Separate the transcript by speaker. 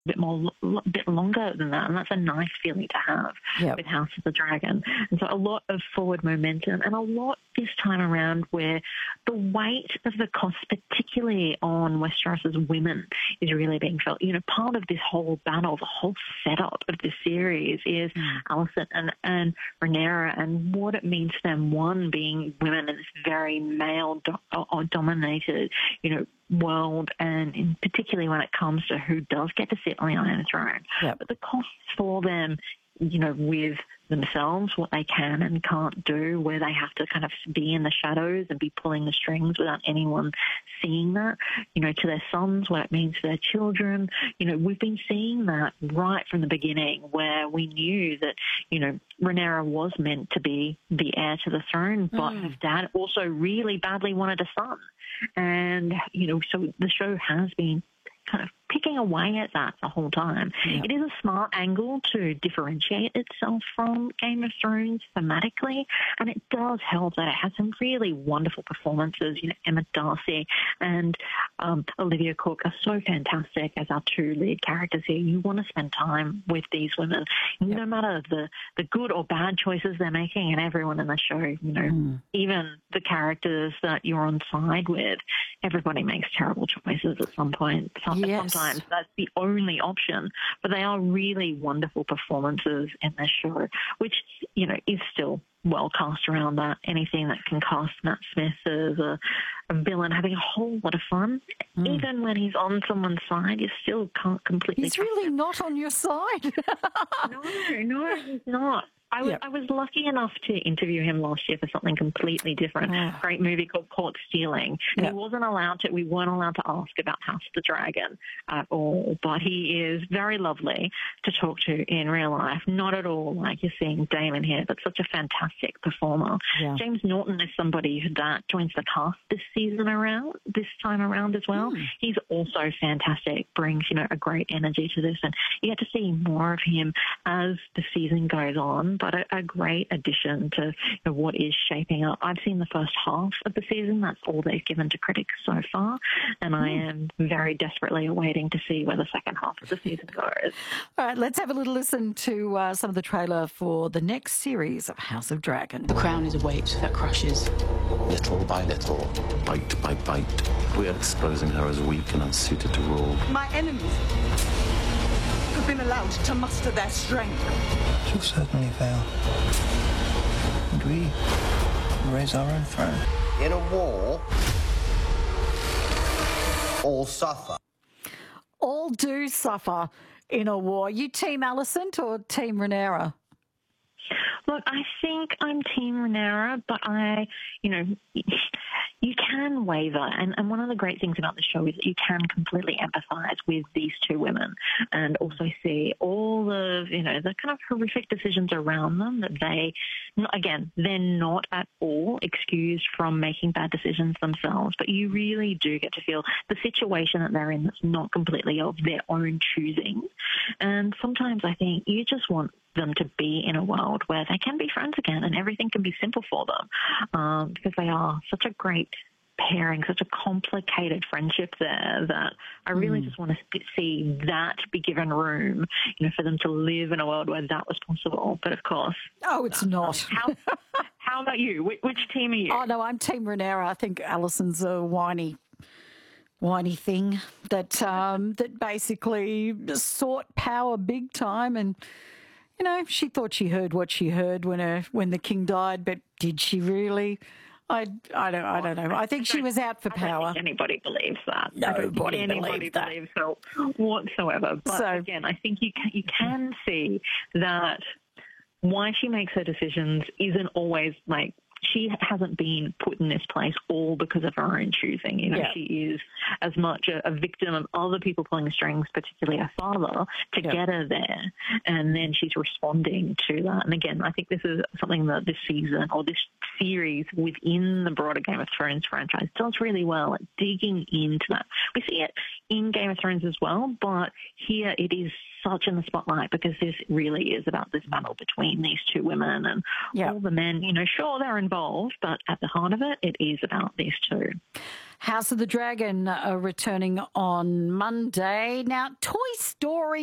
Speaker 1: bit longer than that, and that's a nice feeling to have with House of the Dragon. And so a lot of forward momentum, and a lot this time around where the weight of the cost, particularly on Westeros's women, is really being felt. You know, part of this whole battle, the whole setup of this series is Alicent and Rhaenyra and what it means to them, one, being women in this very male-dominated, world, and in particularly when it comes to who does get to sit on the Iron Throne. But the costs for them, with themselves, what they can and can't do, where they have to kind of be in the shadows and be pulling the strings without anyone seeing that, to their sons, what it means to their children. We've been seeing that right from the beginning, where we knew that, Rhaenyra was meant to be the heir to the throne, but her dad also really badly wanted a son. And, so the show has been kind of picking away at that the whole time. It is a smart angle to differentiate itself from Game of Thrones thematically, and it does help that it has some really wonderful performances. Emma Darcy and Olivia Cooke are so fantastic as our two lead characters here. You want to spend time with these women, no matter the good or bad choices they're making, and everyone in the show, even the characters that you're on side with, everybody makes terrible choices at some point. Sometimes that's the only option, but they are really wonderful performances in this show, which, is still well cast around that. Anything that can cast Matt Smith as a villain having a whole lot of fun. Even when he's on someone's side, you still can't completely...
Speaker 2: He's really not on your side.
Speaker 1: No, he's not. I was lucky enough to interview him last year for something completely different. A great movie called Caught Stealing. And we weren't allowed to ask about House of the Dragon at all. But he is very lovely to talk to in real life. Not at all like you're seeing Damon here, but such a fantastic performer. James Norton is somebody that joins the cast this time around as well. He's also fantastic, brings, a great energy to this. And you get to see more of him as the season goes on. But a great addition to what is shaping up. I've seen the first half of the season. That's all they've given to critics so far. And I am very desperately awaiting to see where the second half of the season goes.
Speaker 2: All right, let's have a little listen to some of the trailer for the next series of House of Dragon.
Speaker 3: The crown is a weight that crushes.
Speaker 4: Little by little, bite by bite, we are exposing her as weak and unsuited to rule.
Speaker 5: My enemies have been allowed to muster their strength.
Speaker 6: She'll certainly fail. And we raise our own throne.
Speaker 7: In a war, all suffer.
Speaker 2: All do suffer in a war. You Team Alicent or Team Rhaenyra?
Speaker 1: Look, I think I'm Team Rhaenyra, but you can waver. And one of the great things about the show is that you can completely empathise with these two women and also see all of, the kind of horrific decisions around them that they're not at all excused from making bad decisions themselves, but you really do get to feel the situation that they're in that's not completely of their own choosing. And sometimes I think you just want them to be in a world where they can be friends again and everything can be simple for them, because they are such a great pairing, such a complicated friendship there that I really just want to see that be given room, for them to live in a world where that was possible. But of course...
Speaker 2: Oh, it's not.
Speaker 1: How about you? Which team are you?
Speaker 2: Oh, no, I'm Team Rhaenyra. I think Alison's a whiny thing that basically sought power big time, and she thought she heard what she heard when the king died, but did she really? I don't know. I think she was out for power.
Speaker 1: I don't think anybody believes that.
Speaker 2: Nobody
Speaker 1: believes that whatsoever. But again, I think you can see that why she makes her decisions isn't always like she hasn't been put in this place all because of her own choosing. She is as much a victim of other people pulling the strings, particularly her father, to get her there. And then she's responding to that. And again, I think this is something that this season or this series within the broader Game of Thrones franchise does really well at digging into that. We see it in Game of Thrones as well, but here it is such in the spotlight because this really is about this battle between these two women and all the men, sure, they're involved, but at the heart of it, it is about these two.
Speaker 2: House of the Dragon returning on Monday. Now, Toy Story